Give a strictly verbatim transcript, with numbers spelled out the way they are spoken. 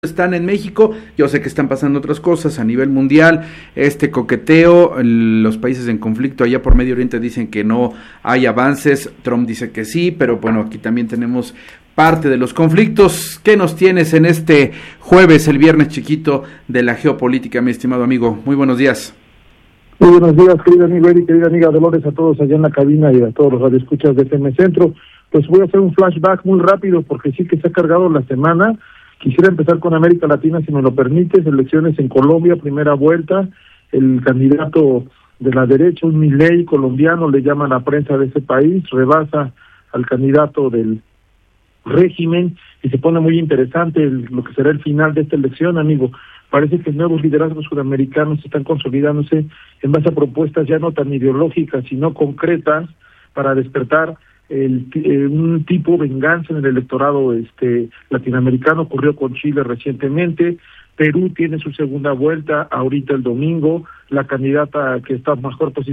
Están en México, yo sé que están pasando otras cosas a nivel mundial, este coqueteo, los países en conflicto allá por Medio Oriente dicen que no hay avances, Trump dice que sí, pero bueno, aquí también tenemos parte de los conflictos. ¿Qué nos tienes en este jueves, el viernes chiquito de la geopolítica, mi estimado amigo? Muy buenos días. Muy buenos días, querido amigo Eric, querida amiga Dolores, a todos allá en la cabina y a todos los radioescuchas de F M Centro. Pues voy a hacer un flashback muy rápido porque sí que se ha cargado la semana. Quisiera empezar con América Latina, si me lo permites. Elecciones en Colombia, primera vuelta. El candidato de la derecha, un Milei colombiano, le llaman a la prensa de ese país, rebasa al candidato del régimen y se pone muy interesante el, lo que será el final de esta elección, amigo. Parece que nuevos liderazgos sudamericanos están consolidándose en base a propuestas ya no tan ideológicas, sino concretas para despertar El, eh, un tipo de venganza en el electorado este latinoamericano. Ocurrió con Chile recientemente. Perú tiene su segunda vuelta ahorita el domingo. La candidata que está mejor posicionada